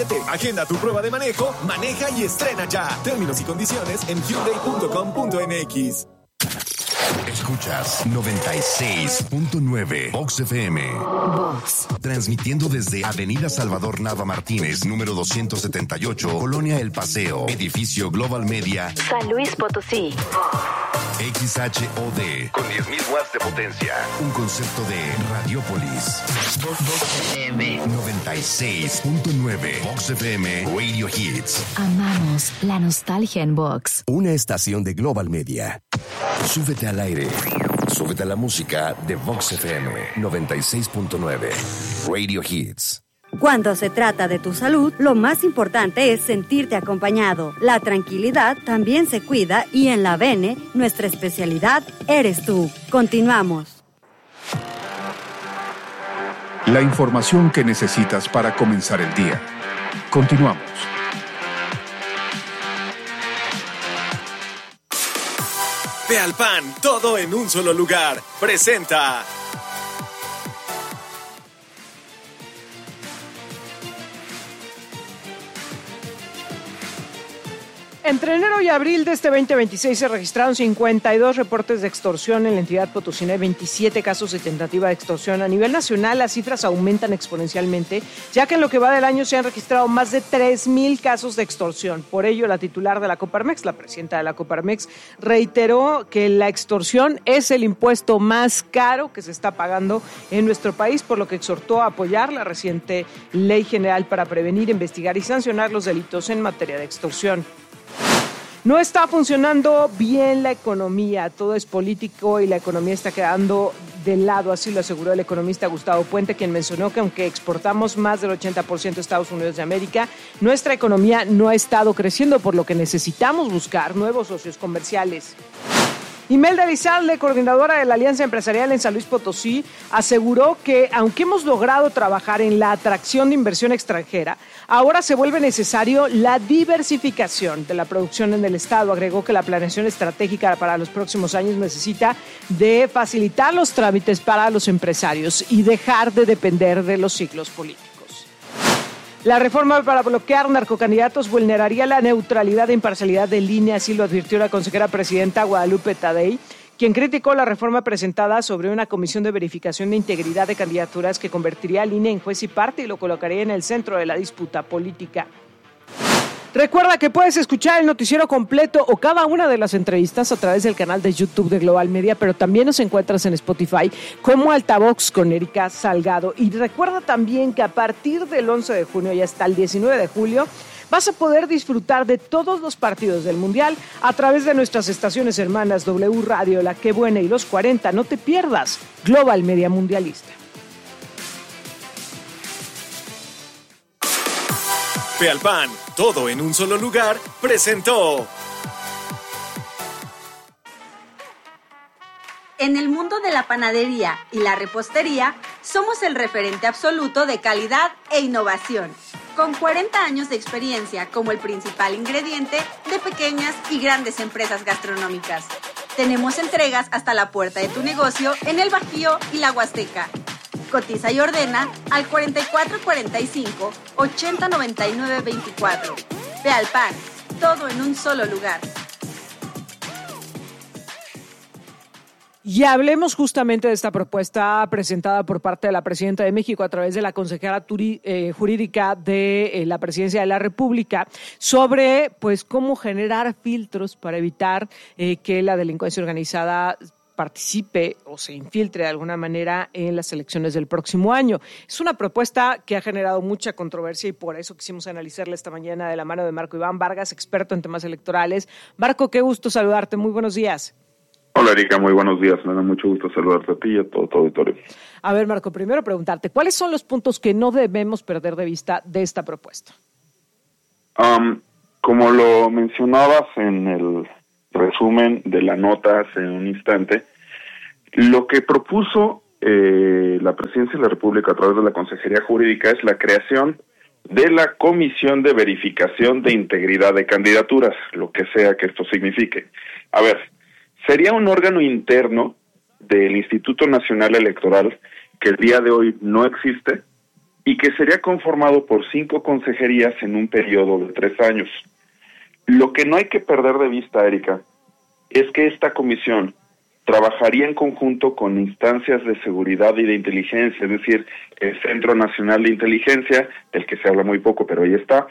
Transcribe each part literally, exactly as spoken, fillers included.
Agenda tu prueba de manejo, maneja y estrena ya. Términos y condiciones en hyundai punto com punto m x. Escuchas noventa y seis punto nueve Vox F M. Vox. Transmitiendo desde Avenida Salvador Nava Martínez, número doscientos setenta y ocho, Colonia El Paseo, edificio Global Media, San Luis Potosí. X H O D, con diez mil watts de potencia. Un concepto de Radiopolis. Vox F M. noventa y seis punto nueve Vox F M Radio Hits. Amamos la nostalgia en Vox. Una estación de Global Media. Súbete al aire. Súbete a la música de Vox F M noventa y seis punto nueve Radio Hits. Cuando se trata de tu salud, lo más importante es sentirte acompañado. La tranquilidad también se cuida y en la Bene, nuestra especialidad eres tú. Continuamos. La información que necesitas para comenzar el día. Continuamos. Pealpan, todo en un solo lugar. Presenta. Entre enero y abril de este veinte veintiséis se registraron cincuenta y dos reportes de extorsión en la entidad potosina y veintisiete casos de tentativa de extorsión. A nivel nacional, las cifras aumentan exponencialmente, ya que en lo que va del año se han registrado más de tres mil casos de extorsión. Por ello, la titular de la Coparmex, la presidenta de la Coparmex, reiteró que la extorsión es el impuesto más caro que se está pagando en nuestro país, por lo que exhortó a apoyar la reciente Ley General para prevenir, investigar y sancionar los delitos en materia de extorsión. No está funcionando bien la economía, todo es político y la economía está quedando de lado, así lo aseguró el economista Gustavo Puente, quien mencionó que aunque exportamos más del ochenta por ciento a Estados Unidos de América, nuestra economía no ha estado creciendo, por lo que necesitamos buscar nuevos socios comerciales. Imelda Elizalde, coordinadora de la Alianza Empresarial en San Luis Potosí, aseguró que aunque hemos logrado trabajar en la atracción de inversión extranjera, ahora se vuelve necesario la diversificación de la producción en el Estado. Agregó que la planeación estratégica para los próximos años necesita de facilitar los trámites para los empresarios y dejar de depender de los ciclos políticos. La reforma para bloquear narcocandidatos vulneraría la neutralidad e imparcialidad del I N E, así lo advirtió la consejera presidenta Guadalupe Tadei, quien criticó la reforma presentada sobre una comisión de verificación de integridad de candidaturas que convertiría al I N E en juez y parte y lo colocaría en el centro de la disputa política. Recuerda que puedes escuchar el noticiero completo o cada una de las entrevistas a través del canal de YouTube de Global Media, pero también nos encuentras en Spotify como Altavox con Erika Salgado. Y recuerda también que a partir del once de junio y hasta el diecinueve de julio vas a poder disfrutar de todos los partidos del Mundial a través de nuestras estaciones hermanas W Radio, La Qué Buena y Los cuarenta. No te pierdas Global Media Mundialista. Pealpan, todo en un solo lugar, presentó. En el mundo de la panadería y la repostería, somos el referente absoluto de calidad e innovación. Con cuarenta años de experiencia como el principal ingrediente de pequeñas y grandes empresas gastronómicas. Tenemos entregas hasta la puerta de tu negocio en el Bajío y la Huasteca. Cotiza y ordena al cuarenta y cuatro cuarenta y cinco, ochenta noventa y nueve veinticuatro. Pealpan, todo en un solo lugar. Y hablemos justamente de esta propuesta presentada por parte de la Presidenta de México a través de la consejera turi, eh, jurídica de eh, la Presidencia de la República sobre pues cómo generar filtros para evitar eh, que la delincuencia organizada participe o se infiltre de alguna manera en las elecciones del próximo año. Es una propuesta que ha generado mucha controversia y por eso quisimos analizarla esta mañana de la mano de Marco Iván Vargas, experto en temas electorales. Marco, qué gusto saludarte. Muy buenos días. Hola Erika, muy buenos días. Me da mucho gusto saludarte a ti y a todo tu auditorio. A ver, Marco, primero preguntarte, ¿cuáles son los puntos que no debemos perder de vista de esta propuesta? Um, como lo mencionabas en el resumen de la nota hace un instante, lo que propuso eh, la Presidencia de la República a través de la Consejería Jurídica es la creación de la Comisión de Verificación de Integridad de Candidaturas, lo que sea que esto signifique. A ver, sería un órgano interno del Instituto Nacional Electoral que el día de hoy no existe, y que sería conformado por cinco consejerías en un periodo de tres años. Lo que no hay que perder de vista, Erika, es que esta comisión trabajaría en conjunto con instancias de seguridad y de inteligencia, es decir, el Centro Nacional de Inteligencia, del que se habla muy poco, pero ahí está,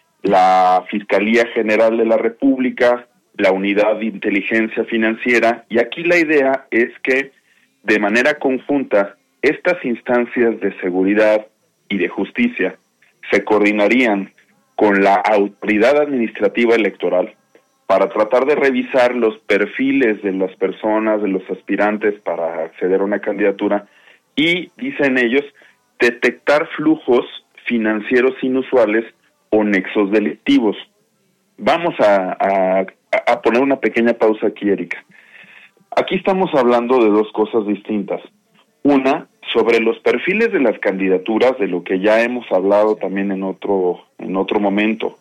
la Fiscalía General de la República, la Unidad de Inteligencia Financiera, y aquí la idea es que de manera conjunta estas instancias de seguridad y de justicia se coordinarían con la autoridad administrativa electoral para tratar de revisar los perfiles de las personas, de los aspirantes para acceder a una candidatura y, dicen ellos, detectar flujos financieros inusuales o nexos delictivos. Vamos a, a, a poner una pequeña pausa aquí, Erika. Aquí estamos hablando de dos cosas distintas. Una, sobre los perfiles de las candidaturas, de lo que ya hemos hablado también en otro, en otro momento,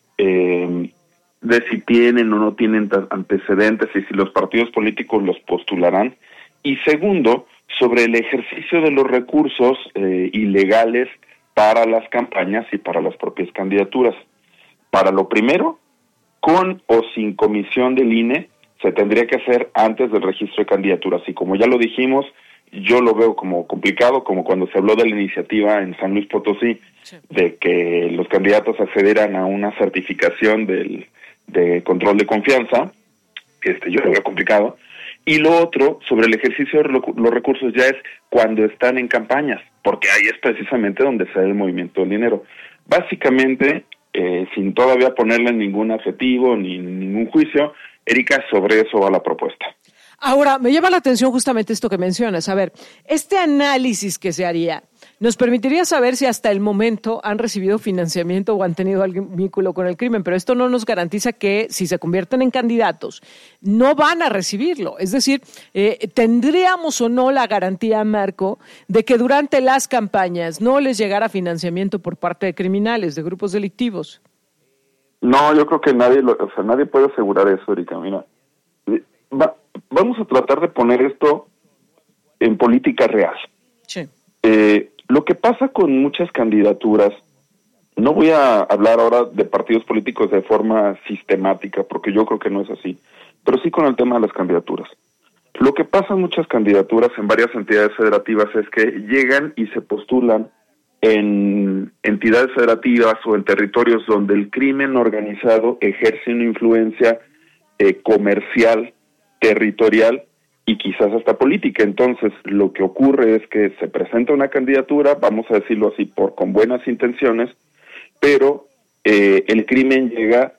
eh, de si tienen o no tienen antecedentes y si los partidos políticos los postularán. Y segundo, sobre el ejercicio de los recursos eh, ilegales para las campañas y para las propias candidaturas. Para lo primero, con o sin comisión del I N E, se tendría que hacer antes del registro de candidaturas. Y como ya lo dijimos, yo lo veo como complicado, como cuando se habló de la iniciativa en San Luis Potosí, sí, de que los candidatos accedieran a una certificación del, de control de confianza. Este, yo lo veo complicado. Y lo otro, sobre el ejercicio de los recursos, ya es cuando están en campañas, porque ahí es precisamente donde se da el movimiento del dinero. Básicamente, eh, sin todavía ponerle ningún adjetivo ni ningún juicio, Erika, sobre eso va la propuesta. Ahora, me llama la atención justamente esto que mencionas. A ver, este análisis que se haría nos permitiría saber si hasta el momento han recibido financiamiento o han tenido algún vínculo con el crimen, pero esto no nos garantiza que si se convierten en candidatos no van a recibirlo. Es decir, eh, ¿tendríamos o no la garantía, Marco, de que durante las campañas no les llegara financiamiento por parte de criminales, de grupos delictivos? No, yo creo que nadie, lo, o sea, nadie puede asegurar eso, Erika. Mira, va, vamos a tratar de poner esto en política real. Sí. Eh, lo que pasa con muchas candidaturas, no voy a hablar ahora de partidos políticos de forma sistemática, porque yo creo que no es así, pero sí con el tema de las candidaturas. Lo que pasa en muchas candidaturas en varias entidades federativas es que llegan y se postulan en entidades federativas o en territorios donde el crimen organizado ejerce una influencia eh, comercial, territorial y quizás hasta política. Entonces, lo que ocurre es que se presenta una candidatura, vamos a decirlo así, por con buenas intenciones, pero eh, el crimen llega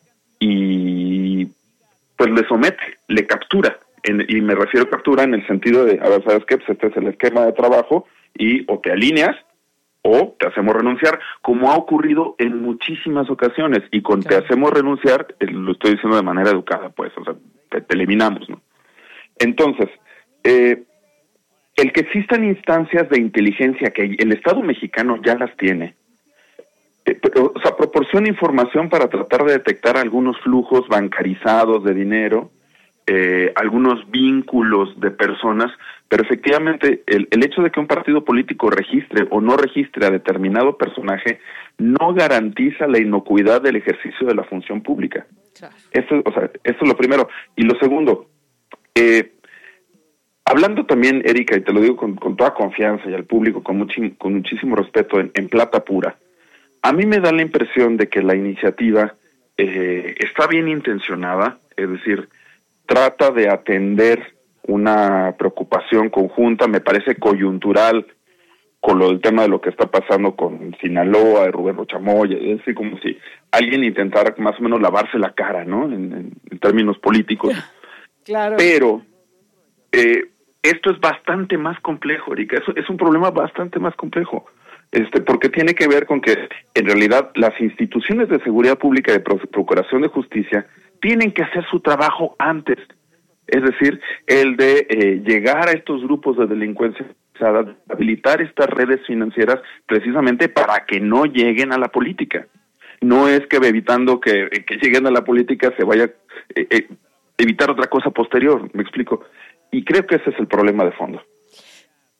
y pues le somete, le captura, en, y me refiero a captura en el sentido de, a ver, ¿sabes qué? Pues este es el esquema de trabajo y o te alineas o te hacemos renunciar, como ha ocurrido en muchísimas ocasiones, y con claro. te hacemos renunciar, lo estoy diciendo de manera educada, pues, o sea, te, te eliminamos, ¿no? Entonces, eh, el que existan instancias de inteligencia, que el Estado mexicano ya las tiene, eh, pero, o sea, proporciona información para tratar de detectar algunos flujos bancarizados de dinero, eh, algunos vínculos de personas, pero efectivamente el, el hecho de que un partido político registre o no registre a determinado personaje no garantiza la inocuidad del ejercicio de la función pública. Claro. Eso, o sea, eso es lo primero. Y lo segundo, eh, hablando también, Erika, y te lo digo con, con toda confianza y al público con, muchi, con muchísimo respeto, en, en plata pura, a mí me da la impresión de que la iniciativa eh, está bien intencionada, es decir, trata de atender una preocupación conjunta, me parece coyuntural con lo del tema de lo que está pasando con Sinaloa, de Rubén Rochamoya, es decir, como si alguien intentara más o menos lavarse la cara, ¿no? En, en, en términos políticos. Claro. Pero eh, esto es bastante más complejo, Erika, es, es un problema bastante más complejo, este, porque tiene que ver con que en realidad las instituciones de seguridad pública y de procuración de justicia tienen que hacer su trabajo antes. Es decir, el de eh, llegar a estos grupos de delincuencia, habilitar estas redes financieras precisamente para que no lleguen a la política. No es que evitando que, que lleguen a la política se vaya a eh, eh, evitar otra cosa posterior, me explico. Y creo que ese es el problema de fondo.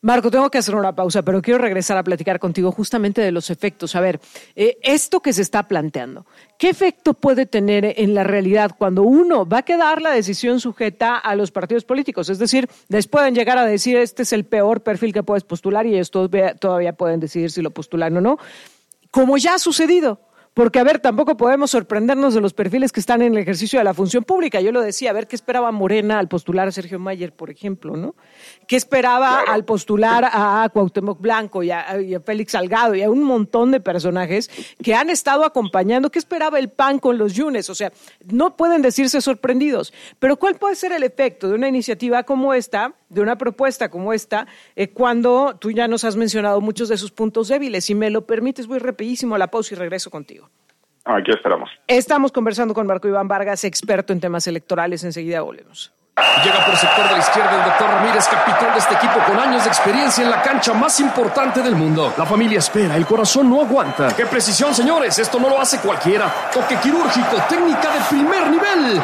Marco, tengo que hacer una pausa, pero quiero regresar a platicar contigo justamente de los efectos. A ver, eh, esto que se está planteando, ¿qué efecto puede tener en la realidad cuando uno va a quedar la decisión sujeta a los partidos políticos? Es decir, les pueden llegar a decir este es el peor perfil que puedes postular y ellos todavía, todavía pueden decidir si lo postulan o no, como ya ha sucedido. Porque, a ver, tampoco podemos sorprendernos de los perfiles que están en el ejercicio de la función pública. Yo lo decía, a ver, ¿qué esperaba Morena al postular a Sergio Mayer, por ejemplo, no? ¿Qué esperaba claro. al postular a Cuauhtémoc Blanco y a, y a Félix Salgado y a un montón de personajes que han estado acompañando? ¿Qué esperaba el P A N con los Yunes? O sea, no pueden decirse sorprendidos. Pero ¿cuál puede ser el efecto de una iniciativa como esta, de una propuesta como esta, eh, cuando tú ya nos has mencionado muchos de sus puntos débiles? Si me lo permites, voy rapidísimo a la pausa y regreso contigo. Aquí esperamos. Estamos conversando con Marco Iván Vargas, experto en temas electorales. Enseguida volvemos. Llega por sector de la izquierda el doctor Ramírez, capitán de este equipo con años de experiencia en la cancha más importante del mundo. La familia espera, el corazón no aguanta. ¡Qué precisión, señores! Esto no lo hace cualquiera. Toque quirúrgico, técnica de primer nivel.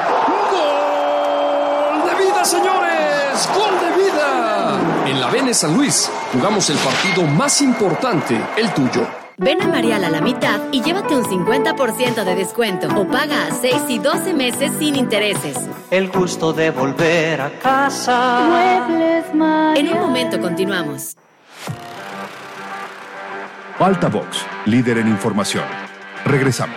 ¡Gol de vida, señores! ¡Gol de vida! En la Vene San Luis jugamos el partido más importante, el tuyo. Ven a Marial a la mitad y llévate un cincuenta por ciento de descuento o paga a seis y doce meses sin intereses. El gusto de volver a casa. Muebles Marial. En un momento continuamos. Altavox, líder en información. Regresamos.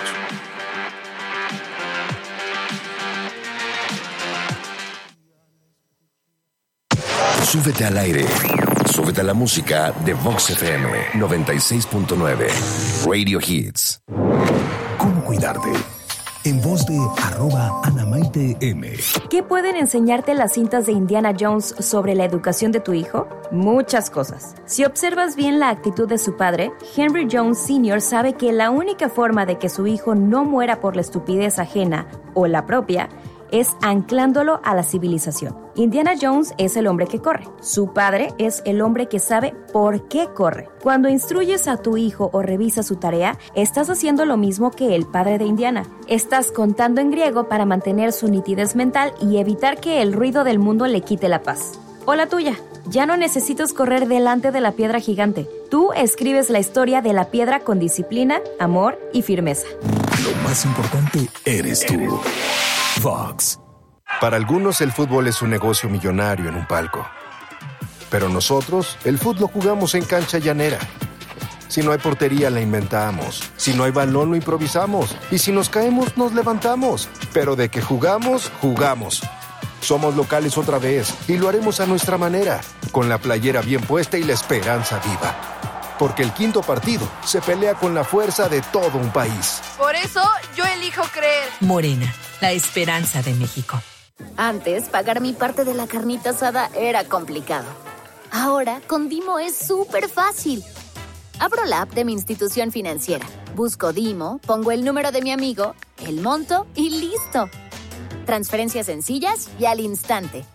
Súbete al aire. Súbete a la música de Vox F M noventa y seis punto nueve. Radio Hits. ¿Cómo cuidarte? En voz de arroba Anamaite M. ¿Qué pueden enseñarte las cintas de Indiana Jones sobre la educación de tu hijo? Muchas cosas. Si observas bien la actitud de su padre, Henry Jones senior sabe que la única forma de que su hijo no muera por la estupidez ajena o la propia es anclándolo a la civilización. Indiana Jones es el hombre que corre. Su padre es el hombre que sabe por qué corre. Cuando instruyes a tu hijo o revisas su tarea, estás haciendo lo mismo que el padre de Indiana. Estás contando en griego para mantener su nitidez mental y evitar que el ruido del mundo le quite la paz. O la tuya. Ya no necesitas correr delante de la piedra gigante. Tú escribes la historia de la piedra con disciplina, amor y firmeza. Lo más importante eres tú. Vox. Para algunos el fútbol es un negocio millonario en un palco. Pero nosotros el fútbol lo jugamos en cancha llanera. Si no hay portería la inventamos. Si no hay balón lo improvisamos. Y si nos caemos nos levantamos. Pero de que jugamos, jugamos. Somos locales otra vez y lo haremos a nuestra manera, con la playera bien puesta y la esperanza viva. Porque el quinto partido se pelea con la fuerza de todo un país. Por eso yo elijo creer. Morena, la esperanza de México. Antes, pagar mi parte de la carnita asada era complicado. Ahora, con Dimo es súper fácil. Abro la app de mi institución financiera, busco Dimo, pongo el número de mi amigo, el monto y listo. Transferencias sencillas y al instante.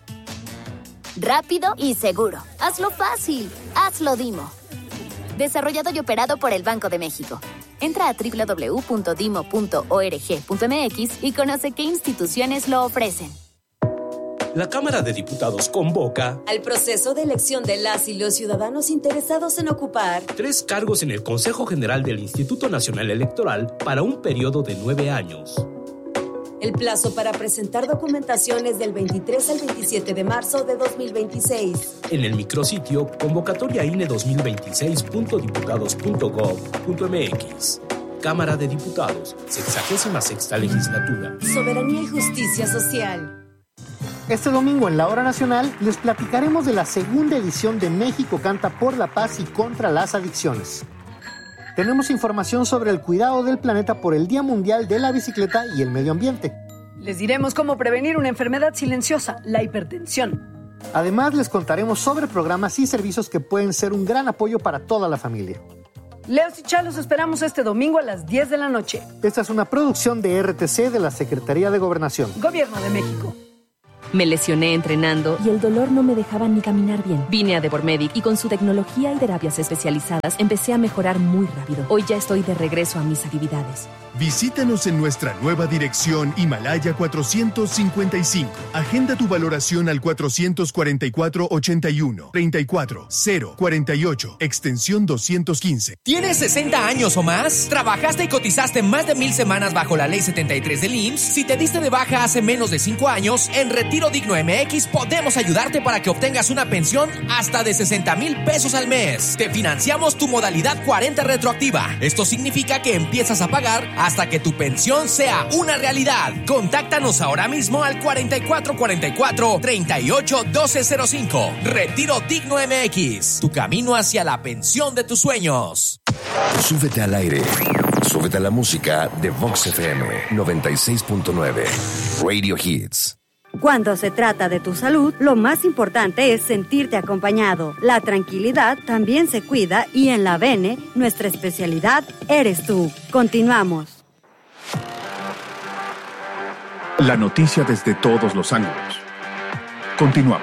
Rápido y seguro. Hazlo fácil. Hazlo Dimo. Desarrollado y operado por el Banco de México. Entra a doble u doble u doble u punto dimo punto org punto m x y conoce qué instituciones lo ofrecen. La Cámara de Diputados convoca al proceso de elección de las y los ciudadanos interesados en ocupar tres cargos en el Consejo General del Instituto Nacional Electoral para un periodo de nueve años. El plazo para presentar documentación es del veintitrés al veintisiete de marzo de dos mil veintiséis. En el micrositio convocatoria I N E dos mil veintiséis punto diputados punto gov punto m x. Cámara de Diputados, sexagésima sexta legislatura. Soberanía y justicia social. Este domingo en la Hora Nacional les platicaremos de la segunda edición de México Canta por la Paz y contra las Adicciones. Tenemos información sobre el cuidado del planeta por el Día Mundial de la Bicicleta y el Medio Ambiente. Les diremos cómo prevenir una enfermedad silenciosa, la hipertensión. Además, les contaremos sobre programas y servicios que pueden ser un gran apoyo para toda la familia. Leos y Chá los esperamos este domingo a las diez de la noche. Esta es una producción de R T C de la Secretaría de Gobernación. Gobierno de México. Me lesioné entrenando y el dolor no me dejaba ni caminar bien. Vine a Devormedic y con su tecnología y terapias especializadas empecé a mejorar muy rápido. Hoy ya estoy de regreso a mis actividades. Visítanos en nuestra nueva dirección Himalaya cuatrocientos cincuenta y cinco. Agenda tu valoración al cuatrocientos cuarenta y cuatro, ochenta y uno, treinta y cuatro, cero, cuarenta y ocho, extensión doscientos quince. ¿Tienes sesenta años o más? ¿Trabajaste y cotizaste más de mil semanas bajo la Ley setenta y tres del I M S S? Si te diste de baja hace menos de cinco años, en Retiro Digno M X podemos ayudarte para que obtengas una pensión hasta de sesenta mil pesos al mes. Te financiamos tu modalidad cuarenta retroactiva. Esto significa que empiezas a pagar hasta que tu pensión sea una realidad. Contáctanos ahora mismo al cuarenta y cuatro cuarenta y cuatro, treinta y ocho, doce cero cinco. Retiro Digno M X, tu camino hacia la pensión de tus sueños. Súbete al aire. Súbete a la música de Vox F M noventa y seis punto nueve. Radio Hits. Cuando se trata de tu salud, lo más importante es sentirte acompañado. La tranquilidad también se cuida y en la Bene, nuestra especialidad eres tú. Continuamos. La noticia desde todos los ángulos. Continuamos.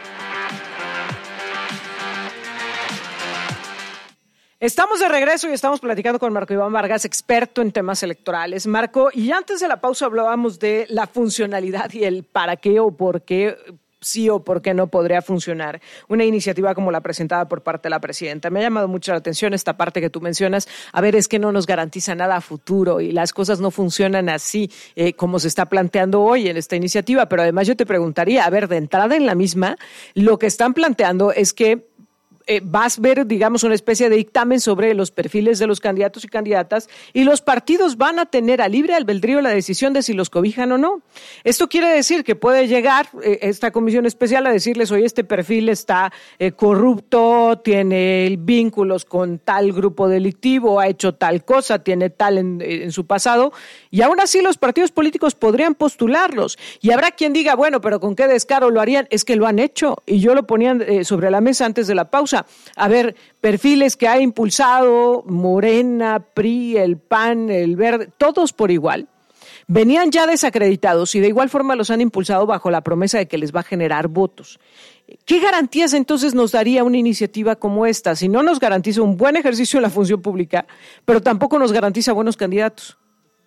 Estamos de regreso y estamos platicando con Marco Iván Vargas, experto en temas electorales. Marco, y antes de la pausa hablábamos de la funcionalidad y el para qué o por qué sí o por qué no podría funcionar una iniciativa como la presentada por parte de la presidenta. Me ha llamado mucho la atención esta parte que tú mencionas. A ver, es que no nos garantiza nada a futuro y las cosas no funcionan así eh, como se está planteando hoy en esta iniciativa. Pero además yo te preguntaría, a ver, de entrada en la misma, lo que están planteando es que Eh, vas a ver, digamos, una especie de dictamen sobre los perfiles de los candidatos y candidatas y los partidos van a tener a libre albedrío la decisión de si los cobijan o no. Esto quiere decir que puede llegar eh, esta comisión especial a decirles, oye, este perfil está eh, corrupto, tiene vínculos con tal grupo delictivo, ha hecho tal cosa, tiene tal en, en su pasado, y aún así los partidos políticos podrían postularlos. Y habrá quien diga, bueno, pero ¿con qué descaro lo harían? Es que lo han hecho, y yo lo ponía eh, sobre la mesa antes de la pausa. A ver, perfiles que ha impulsado Morena, P R I, el P A N, el Verde, todos por igual, venían ya desacreditados y de igual forma los han impulsado bajo la promesa de que les va a generar votos. ¿Qué garantías entonces nos daría una iniciativa como esta? Si no nos garantiza un buen ejercicio en la función pública, pero tampoco nos garantiza buenos candidatos.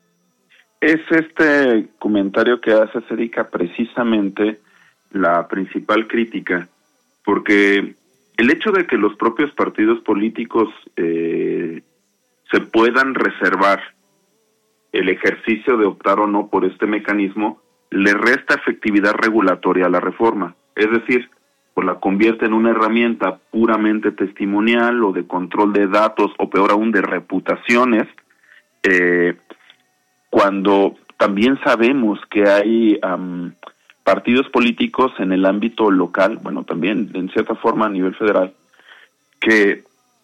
Es este comentario que hace Erika precisamente la principal crítica, porque el hecho de que los propios partidos políticos eh, se puedan reservar el ejercicio de optar o no por este mecanismo le resta efectividad regulatoria a la reforma. Es decir, pues la convierte en una herramienta puramente testimonial o de control de datos o peor aún de reputaciones, eh, cuando también sabemos que hay Um, partidos políticos en el ámbito local, bueno, también en cierta forma a nivel federal, que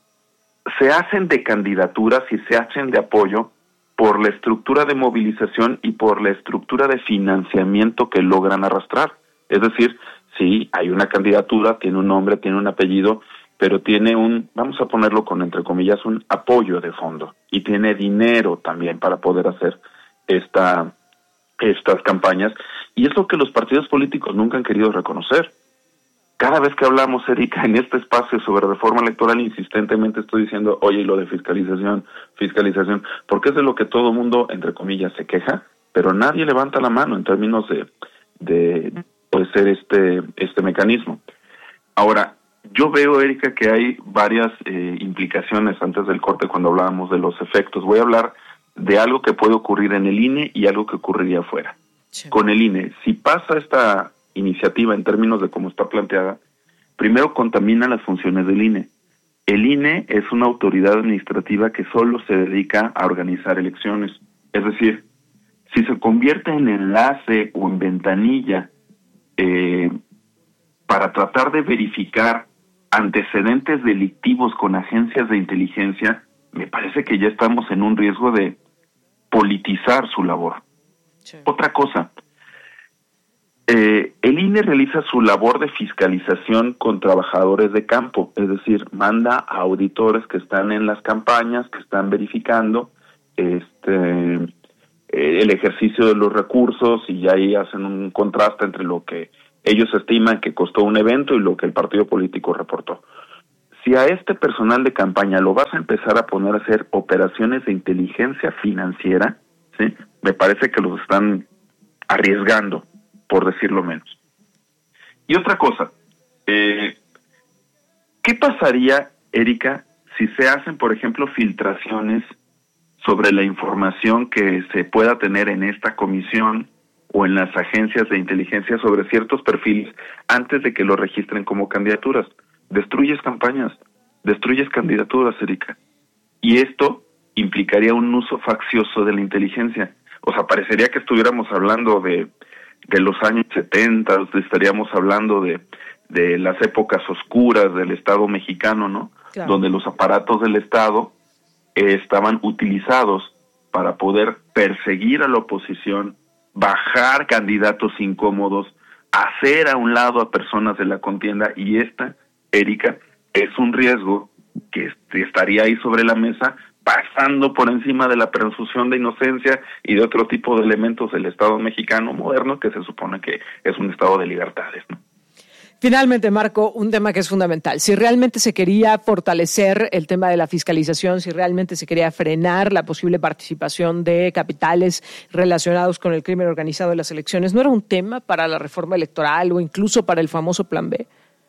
se hacen de candidaturas y se hacen de apoyo por la estructura de movilización y por la estructura de financiamiento que logran arrastrar. Es decir, sí, hay una candidatura, tiene un nombre, tiene un apellido, pero tiene un, vamos a ponerlo con entre comillas, un apoyo de fondo y tiene dinero también para poder hacer esta estas campañas, y es lo que los partidos políticos nunca han querido reconocer. Cada vez que hablamos, Erika, en este espacio sobre reforma electoral, insistentemente estoy diciendo, oye, y lo de fiscalización, fiscalización, porque es de lo que todo mundo, entre comillas, se queja, pero nadie levanta la mano en términos de, de pues, ser este, este mecanismo. Ahora, yo veo, Erika, que hay varias eh, implicaciones antes del corte cuando hablábamos de los efectos. Voy a hablar de algo que puede ocurrir en el I N E y algo que ocurriría afuera. Sí. Con el I N E, si pasa esta iniciativa en términos de cómo está planteada, primero contamina las funciones del I N E. El I N E es una autoridad administrativa que solo se dedica a organizar elecciones. Es decir, si se convierte en enlace o en ventanilla eh, para tratar de verificar antecedentes delictivos con agencias de inteligencia, me parece que ya estamos en un riesgo de politizar su labor. Sí. Otra cosa, eh, el I N E realiza su labor de fiscalización con trabajadores de campo, es decir, manda a auditores que están en las campañas, que están verificando este eh, el ejercicio de los recursos y ahí hacen un contraste entre lo que ellos estiman que costó un evento y lo que el partido político reportó. Si a este personal de campaña lo vas a empezar a poner a hacer operaciones de inteligencia financiera, ¿sí? Me parece que los están arriesgando, por decirlo menos. Y otra cosa, eh, ¿qué pasaría, Erika, si se hacen, por ejemplo, filtraciones sobre la información que se pueda tener en esta comisión o en las agencias de inteligencia sobre ciertos perfiles antes de que lo registren como candidaturas? Destruyes campañas, destruyes candidaturas, Erika. Y esto implicaría un uso faccioso de la inteligencia. O sea, parecería que estuviéramos hablando de, de los años setenta, estaríamos hablando de, de las épocas oscuras del Estado mexicano, ¿no? Claro. Donde los aparatos del Estado eh, estaban utilizados para poder perseguir a la oposición, bajar candidatos incómodos, hacer a un lado a personas de la contienda, y esta, Erika, es un riesgo que estaría ahí sobre la mesa, pasando por encima de la presunción de inocencia y de otro tipo de elementos del Estado mexicano moderno, que se supone que es un Estado de libertades, ¿no? Finalmente, Marco, un tema que es fundamental. Si realmente se quería fortalecer el tema de la fiscalización, si realmente se quería frenar la posible participación de capitales relacionados con el crimen organizado en las elecciones, ¿no era un tema para la reforma electoral o incluso para el famoso Plan B?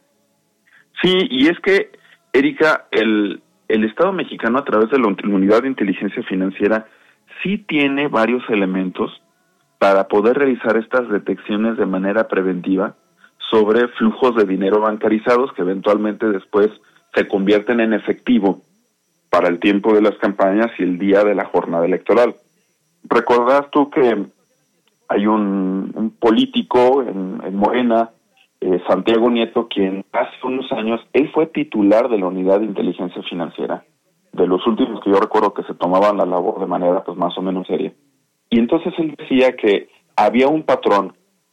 Sí, y es que, Erika, el, el Estado mexicano, a través de la Unidad de Inteligencia Financiera, sí tiene varios elementos para poder realizar estas detecciones de manera preventiva sobre flujos de dinero bancarizados que eventualmente después se convierten en efectivo para el tiempo de las campañas y el día de la jornada electoral. ¿Recuerdas tú que hay un, un político en, en Morena, eh, Santiago Nieto, quien hace unos años, él fue titular de la Unidad de Inteligencia Financiera, de los últimos que yo recuerdo que se tomaban la labor de manera pues más o menos seria? Y entonces él decía que había un patrón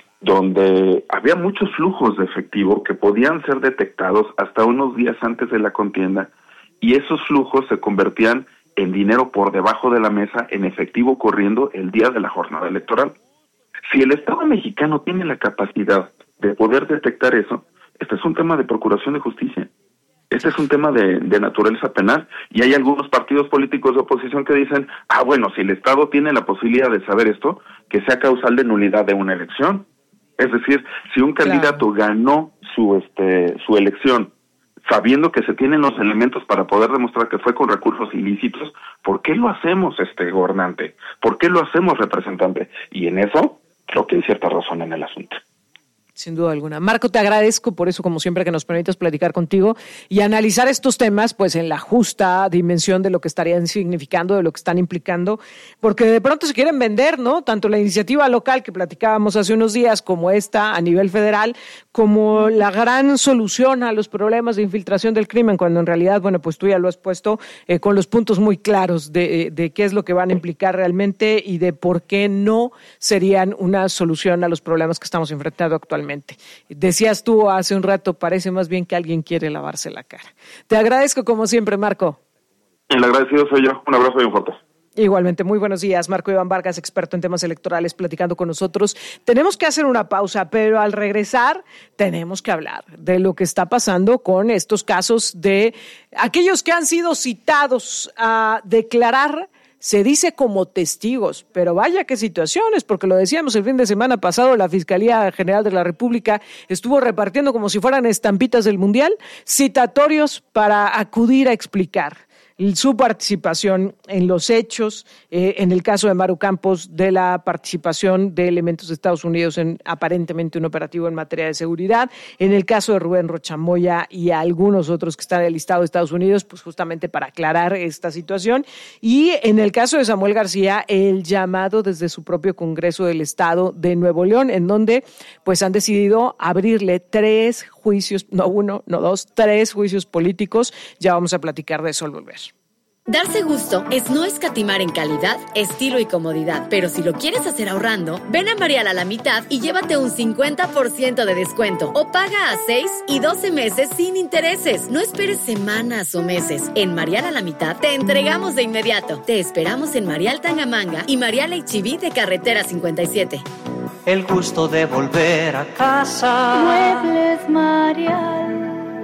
donde había muchos flujos de efectivo que podían ser detectados hasta unos días antes de la contienda, y esos flujos se convertían en dinero por debajo de la mesa, en efectivo corriendo el día de la jornada electoral. Si el Estado mexicano tiene la capacidad de poder detectar eso, este es un tema de procuración de justicia. Este es un tema de, de naturaleza penal, y hay algunos partidos políticos de oposición que dicen, ah, bueno, si el Estado tiene la posibilidad de saber esto, que sea causal de nulidad de una elección. Es decir, si un candidato claro. ganó su este su elección sabiendo que se tienen los elementos para poder demostrar que fue con recursos ilícitos, ¿por qué lo hacemos, este gobernante? ¿Por qué lo hacemos, representante? Y en eso creo que hay cierta razón en el asunto. Sin duda alguna. Marco, te agradezco por eso, como siempre, que nos permitas platicar contigo y analizar estos temas pues en la justa dimensión de lo que estarían significando, de lo que están implicando, porque de pronto se quieren vender, ¿no? Tanto la iniciativa local que platicábamos hace unos días como esta a nivel federal, como la gran solución a los problemas de infiltración del crimen, cuando en realidad, bueno, pues tú ya lo has puesto eh, con los puntos muy claros de, de qué es lo que van a implicar realmente y de por qué no serían una solución a los problemas que estamos enfrentando actualmente. Decías tú hace un rato, parece más bien que alguien quiere lavarse la cara. Te agradezco como siempre, Marco. El agradecido soy yo. Un abrazo y un fuerte. Igualmente, muy buenos días. Marco Iván Vargas, experto en temas electorales, platicando con nosotros. Tenemos que hacer una pausa, pero al regresar tenemos que hablar de lo que está pasando con estos casos de aquellos que han sido citados a declarar. Se dice como testigos, pero vaya qué situaciones, porque lo decíamos el fin de semana pasado, la Fiscalía General de la República estuvo repartiendo como si fueran estampitas del Mundial, citatorios para acudir a explicar su participación en los hechos, eh, en el caso de Maru Campos, de la participación de elementos de Estados Unidos en aparentemente un operativo en materia de seguridad, en el caso de Rubén Rocha Moya y algunos otros que están en el listado de Estados Unidos, pues justamente para aclarar esta situación, y en el caso de Samuel García, el llamado desde su propio Congreso del Estado de Nuevo León, en donde pues han decidido abrirle tres juicios, no uno, no dos, tres juicios políticos. Ya vamos a platicar de eso al volver. Darse gusto es no escatimar en calidad, estilo y comodidad, pero si lo quieres hacer ahorrando, ven a Marial a la mitad y llévate un cincuenta por ciento de descuento o paga a seis y doce meses sin intereses. No esperes semanas o meses. En Marial a la mitad te entregamos de inmediato. Te esperamos en Marial Tangamanga y Marial H I V de Carretera cincuenta y siete. El gusto de volver a casa. Muebles Marial.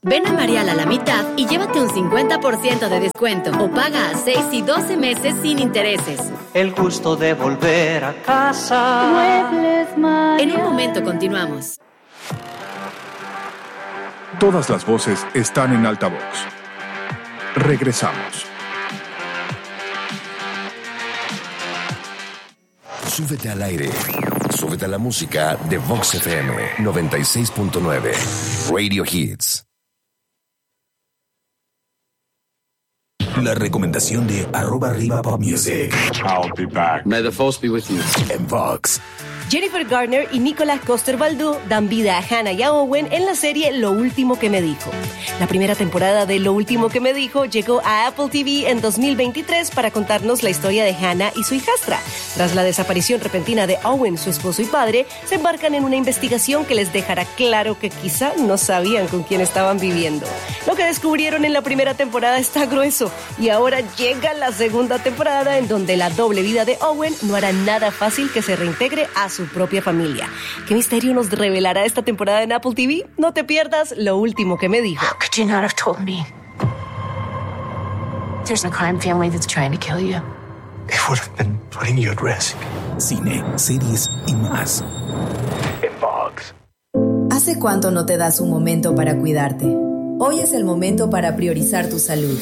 Ven a Mariala a la mitad y llévate un cincuenta por ciento de descuento o paga a seis y doce meses sin intereses. El gusto de volver a casa. Muebles Maya. En un momento continuamos. Todas las voces están en altavoz. Regresamos. Súbete al aire. Súbete a la música de Vox F M noventa y seis punto nueve. Radio Hits. La recomendación de arroba arriba pop music. I'll be back. May the force be with you. En Vox. Jennifer Garner y Nicolas Coster-Waldau dan vida a Hannah y a Owen en la serie Lo Último que me dijo. La primera temporada de Lo Último que me dijo llegó a Apple T V en dos mil veintitrés para contarnos la historia de Hannah y su hijastra. Tras la desaparición repentina de Owen, su esposo y padre, se embarcan en una investigación que les dejará claro que quizá no sabían con quién estaban viviendo. Lo que descubrieron en la primera temporada está grueso y ahora llega la segunda temporada en donde la doble vida de Owen no hará nada fácil que se reintegre a su propia familia. ¿Qué misterio nos revelará esta temporada en Apple T V? No te pierdas Lo Último que me dijo. How could you not have told me? There's a crime family that's trying to kill you. It would have been putting you at risk. Cine, series y más. En Vox. ¿Hace cuánto no te das un momento para cuidarte? Hoy es el momento para priorizar tu salud.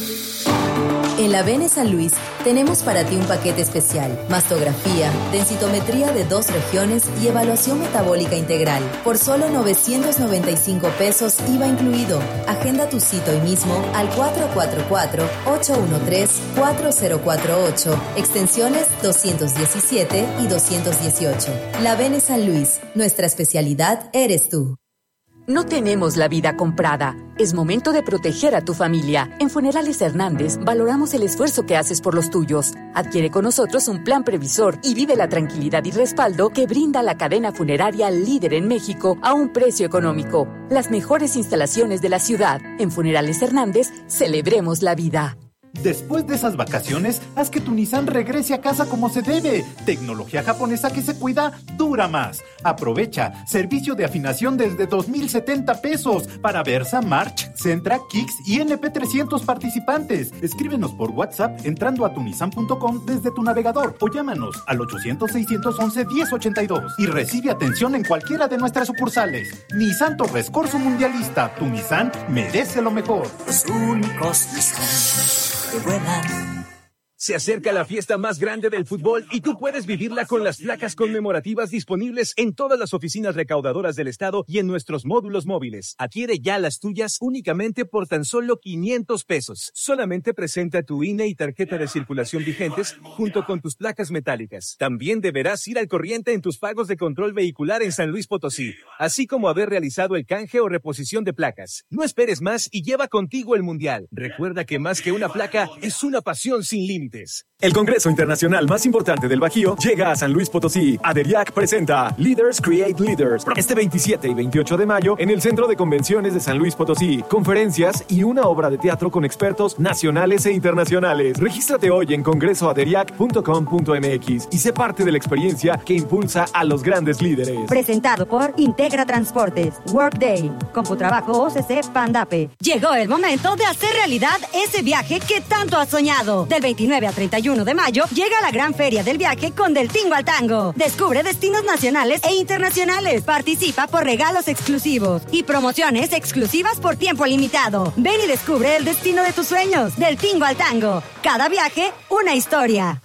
En la Bene San Luis tenemos para ti un paquete especial, mastografía, densitometría de dos regiones y evaluación metabólica integral. Por solo novecientos noventa y cinco pesos I V A incluido. Agenda tu cita hoy mismo al cuatro cuatro cuatro, ocho uno tres, cuatro cero cuatro ocho, extensiones doscientos diecisiete y doscientos dieciocho. La Bene San Luis, nuestra especialidad eres tú. No tenemos la vida comprada. Es momento de proteger a tu familia. En Funerales Hernández valoramos el esfuerzo que haces por los tuyos. Adquiere con nosotros un plan previsor y vive la tranquilidad y respaldo que brinda la cadena funeraria líder en México a un precio económico. Las mejores instalaciones de la ciudad. En Funerales Hernández, celebremos la vida. Después de esas vacaciones, haz que tu Nissan regrese a casa como se debe. Tecnología japonesa que se cuida, dura más. Aprovecha. Servicio de afinación desde dos mil setenta pesos para Versa, March, Sentra, Kicks y N P trescientos participantes. Escríbenos por WhatsApp entrando a tunisan punto com desde tu navegador o llámanos al ochocientos, seiscientos once, diez ochenta y dos y recibe atención en cualquiera de nuestras sucursales. Nissan Torres Corso Mundialista. Tu Nissan merece lo mejor. Los únicos Nissan que vuelan. Se acerca la fiesta más grande del fútbol y tú puedes vivirla con las placas conmemorativas disponibles en todas las oficinas recaudadoras del estado y en nuestros módulos móviles. Adquiere ya las tuyas únicamente por tan solo quinientos pesos. Solamente presenta tu I N E y tarjeta de circulación vigentes junto con tus placas metálicas. También deberás ir al corriente en tus pagos de control vehicular en San Luis Potosí, así como haber realizado el canje o reposición de placas. No esperes más y lleva contigo el Mundial. Recuerda que más que una placa es una pasión sin límites. El Congreso Internacional más importante del Bajío llega a San Luis Potosí. ADERIAC presenta Leaders Create Leaders este veintisiete y veintiocho de mayo en el Centro de Convenciones de San Luis Potosí. Conferencias y una obra de teatro con expertos nacionales e internacionales. Regístrate hoy en congreso aderiac punto com punto m x y sé parte de la experiencia que impulsa a los grandes líderes. Presentado por Integra Transportes, Workday, Computrabajo O C C, Pandape. Llegó el momento de hacer realidad ese viaje que tanto has soñado. Del veintinueve a treinta y uno de mayo llega la gran feria del viaje con Del Tingo al Tango. Descubre destinos nacionales e internacionales. Participa por regalos exclusivos y promociones exclusivas por tiempo limitado. Ven y descubre el destino de tus sueños. Del Tingo al Tango. Cada viaje, una historia.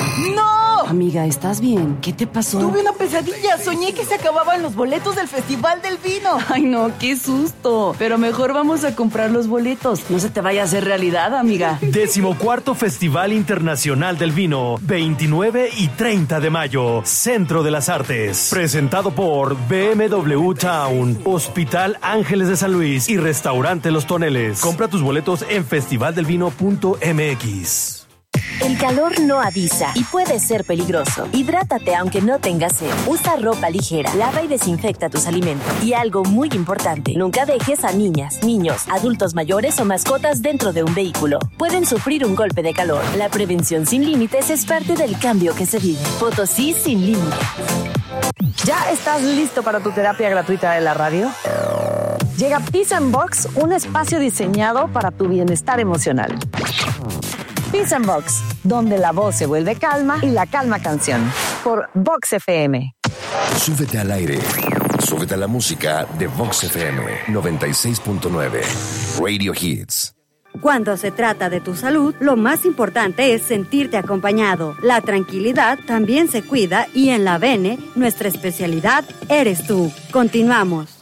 ¡No! Amiga, ¿estás bien? ¿Qué te pasó? Tuve una pesadilla. Soñé que se acababan los boletos del Festival del Vino. Ay, no, qué susto. Pero mejor vamos a comprar los boletos. No se te vaya a hacer realidad, amiga. Decimocuarto Festival Internacional del Vino, veintinueve y treinta de mayo, Centro de las Artes. Presentado por B M W Town, Hospital Ángeles de San Luis y Restaurante Los Toneles. Compra tus boletos en festival del vino punto m x. El calor no avisa y puede ser peligroso. Hidrátate aunque no tengas sed. Usa ropa ligera, lava y desinfecta tus alimentos. Y algo muy importante, nunca dejes a niñas, niños, adultos mayores o mascotas dentro de un vehículo. Pueden sufrir un golpe de calor. La prevención sin límites es parte del cambio que se vive. Potosí sin límites. ¿Ya estás listo para tu terapia gratuita de la radio? Llega Peace and Box, un espacio diseñado para tu bienestar emocional. Peace and Box, donde la voz se vuelve calma y la calma canción. Por Vox F M. Súbete al aire. Súbete a la música de Vox F M noventa y seis punto nueve. Radio Hits. Cuando se trata de tu salud, lo más importante es sentirte acompañado. La tranquilidad también se cuida y en la Bene, nuestra especialidad eres tú. Continuamos.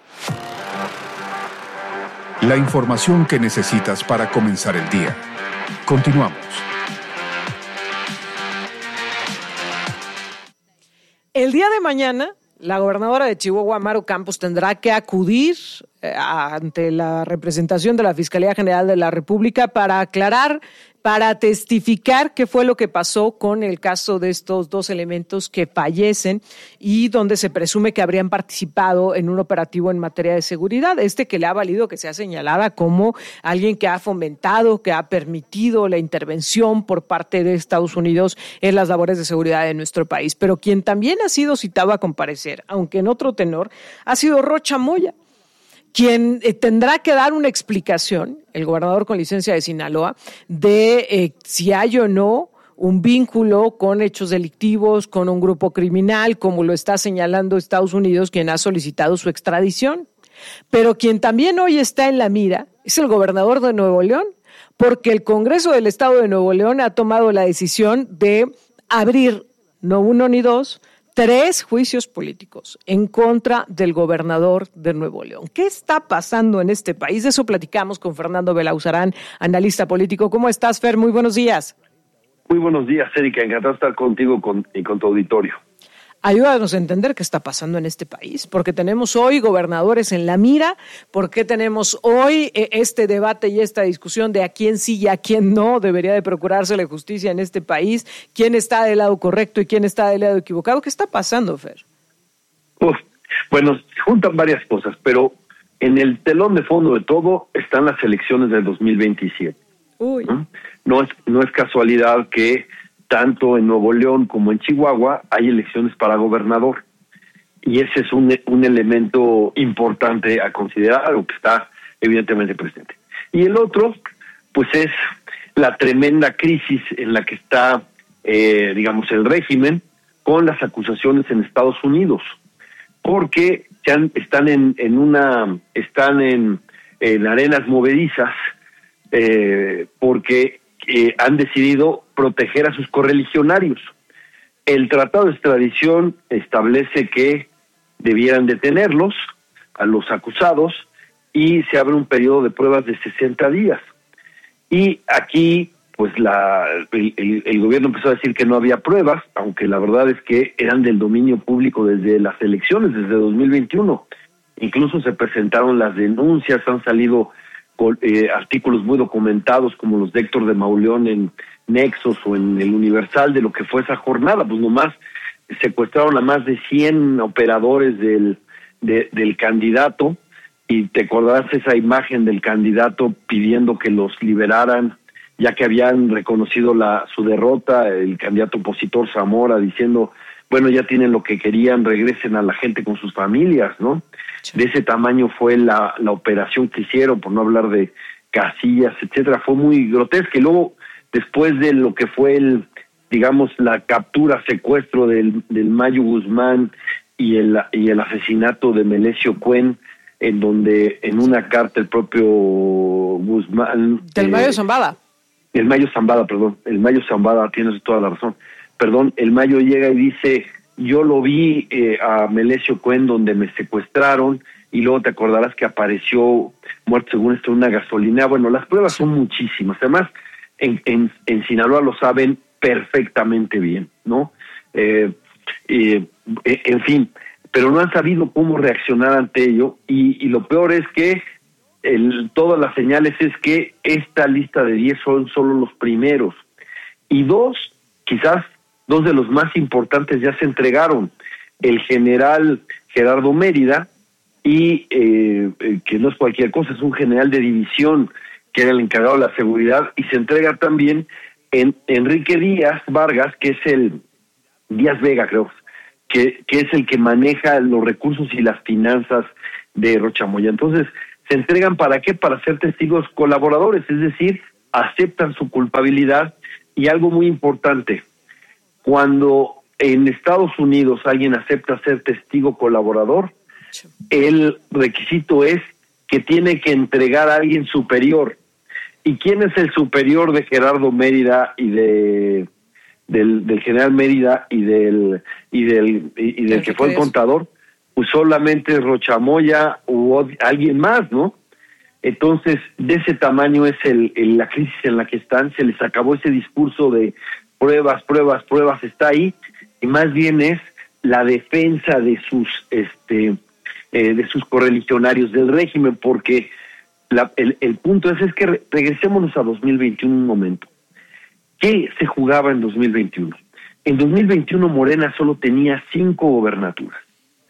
La información que necesitas para comenzar el día. Continuamos. El día de mañana, la gobernadora de Chihuahua, Maru Campos, tendrá que acudir eh, ante la representación de la Fiscalía General de la República para aclarar, para testificar qué fue lo que pasó con el caso de estos dos elementos que fallecen y donde se presume que habrían participado en un operativo en materia de seguridad. Este que le ha valido que sea señalada como alguien que ha fomentado, que ha permitido la intervención por parte de Estados Unidos en las labores de seguridad de nuestro país. Pero quien también ha sido citado a comparecer, aunque en otro tenor, ha sido Rocha Moya, quien eh, tendrá que dar una explicación, el gobernador con licencia de Sinaloa, de eh, si hay o no un vínculo con hechos delictivos, con un grupo criminal, como lo está señalando Estados Unidos, quien ha solicitado su extradición. Pero quien también hoy está en la mira es el gobernador de Nuevo León, porque el Congreso del Estado de Nuevo León ha tomado la decisión de abrir no uno ni dos, tres juicios políticos en contra del gobernador de Nuevo León. ¿Qué está pasando en este país? De eso platicamos con Fernando Belauzarán, analista político. ¿Cómo estás, Fer? Muy buenos días. Muy buenos días, Erika. Encantado de estar contigo con, y con tu auditorio. Ayúdanos a entender qué está pasando en este país, porque tenemos hoy gobernadores en la mira, porque tenemos hoy este debate y esta discusión de a quién sí y a quién no debería de procurarse la justicia en este país, quién está del lado correcto y quién está del lado equivocado. ¿Qué está pasando, Fer? Uf, bueno, se juntan varias cosas, pero en el telón de fondo de todo están las elecciones del dos mil veintisiete. Uy. ¿No? No es, no es casualidad que tanto en Nuevo León como en Chihuahua hay elecciones para gobernador. Y ese es un, un elemento importante a considerar, o que está evidentemente presente. Y el otro, pues es la tremenda crisis en la que está, eh, digamos, el régimen con las acusaciones en Estados Unidos. Porque se han, están en, en una, están en, en arenas movedizas, eh, porque eh, han decidido proteger a sus correligionarios. El tratado de extradición establece que debieran detenerlos a los acusados y se abre un periodo de pruebas de sesenta días. Y aquí, pues la el, el, el gobierno empezó a decir que no había pruebas, aunque la verdad es que eran del dominio público desde las elecciones, desde dos mil veintiuno. Incluso se presentaron las denuncias, han salido eh, artículos muy documentados como los de Héctor de Mauleón en Nexos o en el Universal de lo que fue esa jornada. Pues nomás secuestraron a más de cien operadores del, de, del candidato, y te acordarás esa imagen del candidato pidiendo que los liberaran, ya que habían reconocido la su derrota, el candidato opositor Zamora diciendo, bueno, ya tienen lo que querían, regresen a la gente con sus familias, ¿no? Sí. De ese tamaño fue la, la operación que hicieron, por no hablar de Casillas, etcétera. Fue muy grotesca. Y luego, después de lo que fue el, digamos, la captura, secuestro del, del Mayo Guzmán y el, y el asesinato de Melesio Cuen, en donde en una carta el propio Guzmán... Del eh, Mayo Zambada. El Mayo Zambada, perdón, el Mayo Zambada, tienes toda la razón. Perdón, el Mayo llega y dice, yo lo vi eh, a Melesio Cuen donde me secuestraron, y luego te acordarás que apareció muerto según esto en una gasolina. Bueno, las pruebas son muchísimas. Además, en, en, en Sinaloa lo saben perfectamente bien, ¿no? Eh, eh, en fin, pero no han sabido cómo reaccionar ante ello, y, y lo peor es que el, todas las señales es que esta lista de diez son solo los primeros, y dos, quizás dos de los más importantes ya se entregaron, el general Gerardo Mérida, y eh, que no es cualquier cosa, es un general de división que era el encargado de la seguridad, y se entrega también en Enrique Díaz Vargas, que es el Díaz Vega, creo, que, que es el que maneja los recursos y las finanzas de Rocha Moya. Entonces, ¿se entregan para qué? Para ser testigos colaboradores, es decir, aceptan su culpabilidad. Y algo muy importante, cuando en Estados Unidos alguien acepta ser testigo colaborador, el requisito es que tiene que entregar a alguien superior. ¿Y quién es el superior de Gerardo Mérida y de del, del general Mérida y del y del y del que fue el contador? Pues solamente Rocha Moya o alguien más, ¿no? Entonces, de ese tamaño es el, el la crisis en la que están. Se les acabó ese discurso de pruebas, pruebas, pruebas, está ahí, y más bien es la defensa de sus este eh, de sus correligionarios del régimen, porque la, el, el punto es, es que re, regresémonos a dos mil veintiuno un momento. ¿Qué se jugaba en dos mil veintiuno? En dos mil veintiuno Morena solo tenía cinco gobernaturas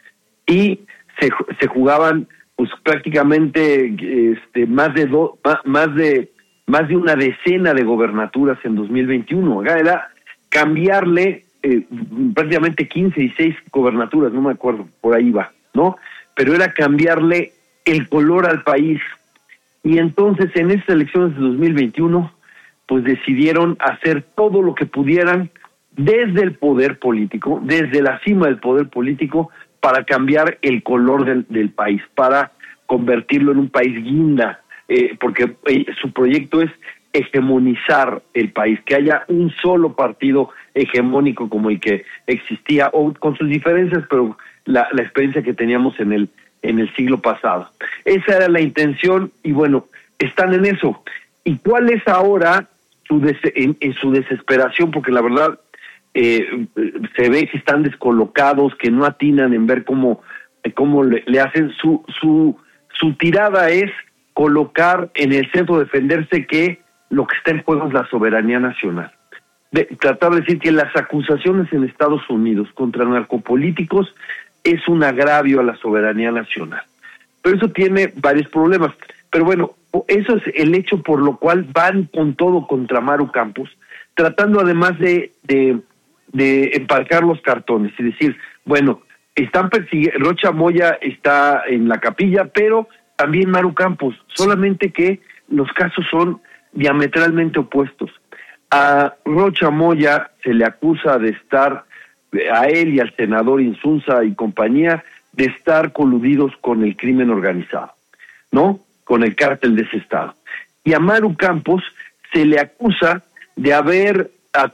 y se, se jugaban pues prácticamente este más de do, más de más de una decena de gobernaturas en dos mil veintiuno. Era cambiarle eh, prácticamente quince y seis gobernaturas, no me acuerdo, por ahí va, ¿no? Pero era cambiarle el color al país. Y entonces en estas elecciones de dos mil veintiuno pues decidieron hacer todo lo que pudieran desde el poder político, desde la cima del poder político, para cambiar el color del, del país, para convertirlo en un país guinda, eh, porque eh, su proyecto es hegemonizar el país, que haya un solo partido hegemónico como el que existía, o con sus diferencias, pero la, la experiencia que teníamos en el en el siglo pasado. Esa era la intención, y bueno, están en eso. ¿Y cuál es ahora su des en, en su desesperación? Porque la verdad eh, se ve que están descolocados, que no atinan en ver cómo, cómo le, le hacen. Su, su, su tirada es colocar en el centro, defenderse que lo que está en juego es la soberanía nacional. De, tratar de decir que las acusaciones en Estados Unidos contra narcopolíticos es un agravio a la soberanía nacional. Pero eso tiene varios problemas. Pero bueno, eso es el hecho por lo cual van con todo contra Maru Campos, tratando además de, de, de emparcar los cartones y decir, bueno, están persiguiendo, Rocha Moya está en la capilla, pero también Maru Campos, solamente que los casos son diametralmente opuestos. A Rocha Moya se le acusa de estar, a él y al senador Insunza y compañía, de estar coludidos con el crimen organizado, ¿no? Con el cártel de ese estado. Y a Maru Campos se le acusa de haber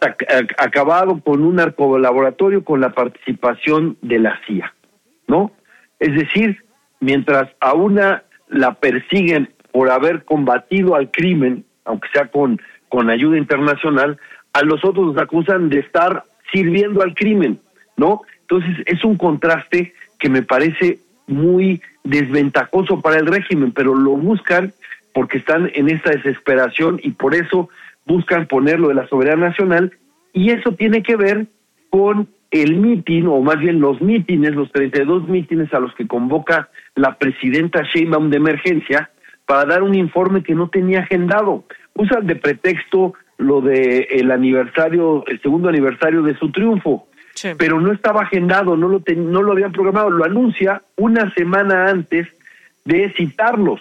acabado con un narcolaboratorio con la participación de la C I A, ¿no? Es decir, mientras a una la persiguen por haber combatido al crimen, aunque sea con, con ayuda internacional, a los otros los acusan de estar sirviendo al crimen, ¿no? Entonces es un contraste que me parece muy desventajoso para el régimen, pero lo buscan porque están en esta desesperación y por eso buscan ponerlo de la soberanía nacional, y eso tiene que ver con el mitin, o más bien los mítines, los treinta y dos mítines a los que convoca la presidenta Sheinbaum de emergencia para dar un informe que no tenía agendado. Usan de pretexto lo de el aniversario, el segundo aniversario de su triunfo, sí, pero no estaba agendado, no lo ten, no lo habían programado, lo anuncia una semana antes de citarlos.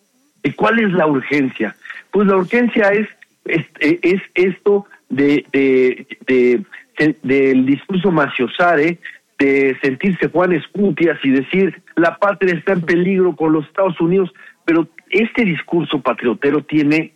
¿Y cuál es la urgencia? Pues la urgencia es es, es esto de, de, de, de del discurso maciosare, de sentirse Juan Escutias y decir la patria está en peligro con los Estados Unidos, pero este discurso patriotero tiene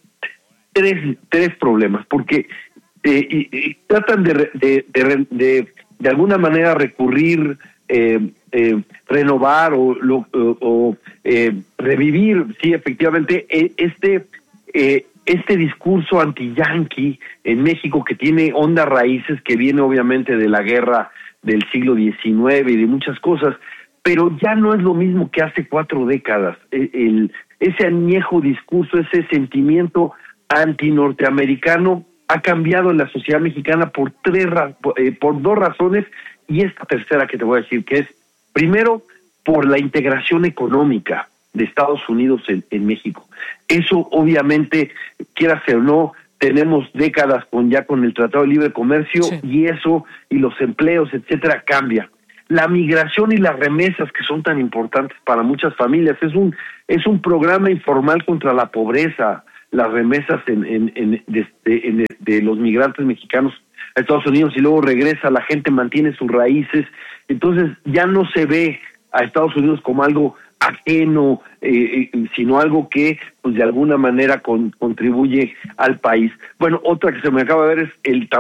tres tres problemas, porque eh, y, y tratan de, de, de, de de alguna manera recurrir, eh, eh, renovar o, lo, o, o eh, revivir, sí, efectivamente, eh, este eh, este discurso anti-yanqui en México, que tiene hondas raíces, que viene obviamente de la guerra del siglo diecinueve y de muchas cosas, pero ya no es lo mismo que hace cuatro décadas. El, el, ese añejo discurso, ese sentimiento anti-norteamericano ha cambiado en la sociedad mexicana por tres eh, por dos razones, y esta tercera que te voy a decir, que es, primero, por la integración económica de Estados Unidos en, en México. Eso obviamente, quieras o no, tenemos décadas con ya con el Tratado de Libre Comercio, sí, y eso, y los empleos, etcétera, cambia. la migración y las remesas que son tan importantes para muchas familias. Es un es un programa informal contra la pobreza, las remesas en, en, en, de, de, de los migrantes mexicanos a Estados Unidos y luego regresa, la gente mantiene sus raíces, entonces ya no se ve a Estados Unidos como algo ajeno, eh, eh, sino algo que pues de alguna manera con, contribuye al país. Bueno, otra que se me acaba de ver es el